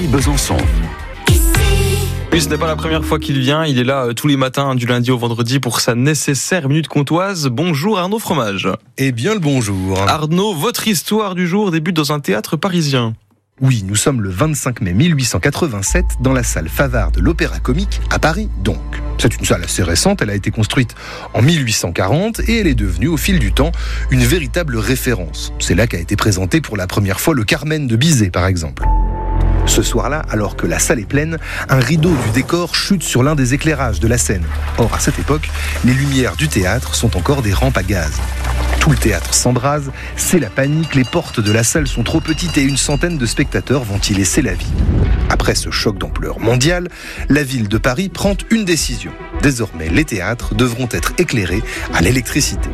Besançon. Oui, ce n'est pas la première fois qu'il vient. Il est là tous les matins, du lundi au vendredi, pour sa nécessaire minute comtoise. Bonjour Arnaud Fromage. Eh bien le bonjour. Arnaud, votre histoire du jour débute dans un théâtre parisien. Oui, nous sommes le 25 mai 1887 dans la salle Favart de l'Opéra Comique à Paris, donc. C'est une salle assez récente, elle a été construite en 1840 et elle est devenue au fil du temps une véritable référence. C'est là qu'a été présenté pour la première fois le Carmen de Bizet, par exemple. Ce soir-là, alors que la salle est pleine, un rideau du décor chute sur l'un des éclairages de la scène. Or, à cette époque, les lumières du théâtre sont encore des rampes à gaz. Tout le théâtre s'embrase, c'est la panique, les portes de la salle sont trop petites et une centaine de spectateurs vont y laisser la vie. Après ce choc d'ampleur mondiale, la ville de Paris prend une décision. Désormais, les théâtres devront être éclairés à l'électricité.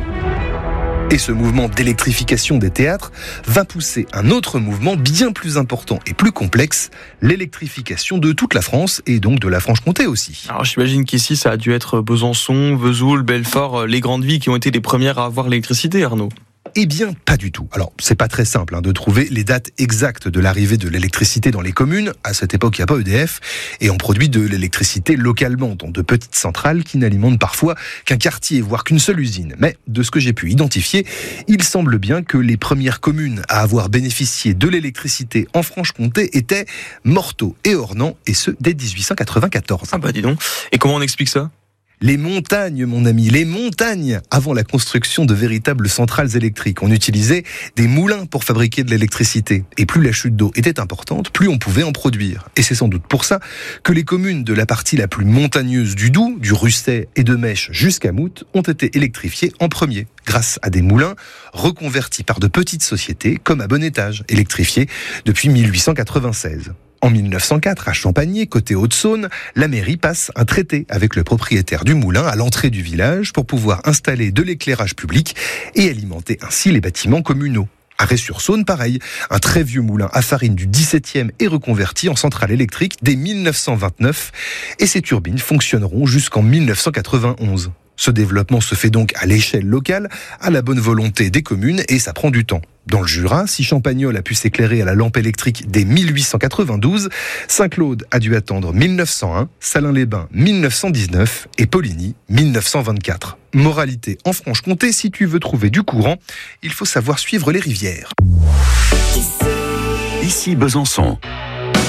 Et ce mouvement d'électrification des théâtres va pousser un autre mouvement bien plus important et plus complexe, l'électrification de toute la France et donc de la Franche-Comté aussi. Alors j'imagine qu'ici ça a dû être Besançon, Vesoul, Belfort, les grandes villes qui ont été les premières à avoir l'électricité, Arnaud. Eh bien, pas du tout. Alors, c'est pas très simple de trouver les dates exactes de l'arrivée de l'électricité dans les communes. À cette époque, il n'y a pas EDF et on produit de l'électricité localement, dans de petites centrales qui n'alimentent parfois qu'un quartier, voire qu'une seule usine. Mais de ce que j'ai pu identifier, il semble bien que les premières communes à avoir bénéficié de l'électricité en Franche-Comté étaient Morteau et Ornans, et ce, dès 1894. Ah bah dis donc. Et comment on explique ça ? Les montagnes, mon ami, les montagnes. Avant la construction de véritables centrales électriques, on utilisait des moulins pour fabriquer de l'électricité. Et plus la chute d'eau était importante, plus on pouvait en produire. Et c'est sans doute pour ça que les communes de la partie la plus montagneuse du Doubs, du Russet et de Mèche jusqu'à Mout, ont été électrifiées en premier, grâce à des moulins reconvertis par de petites sociétés, comme à Bon Étage, électrifiés depuis 1896. En 1904, à Champagné, côté Haute-Saône, la mairie passe un traité avec le propriétaire du moulin à l'entrée du village pour pouvoir installer de l'éclairage public et alimenter ainsi les bâtiments communaux. À Ré-sur-Saône, pareil, un très vieux moulin à farine du XVIIe est reconverti en centrale électrique dès 1929 et ses turbines fonctionneront jusqu'en 1991. Ce développement se fait donc à l'échelle locale, à la bonne volonté des communes, et ça prend du temps. Dans le Jura, si Champagnole a pu s'éclairer à la lampe électrique dès 1892, Saint-Claude a dû attendre 1901, Salins-les-Bains 1919 et Poligny 1924. Moralité en Franche-Comté, si tu veux trouver du courant, il faut savoir suivre les rivières. Ici Besançon.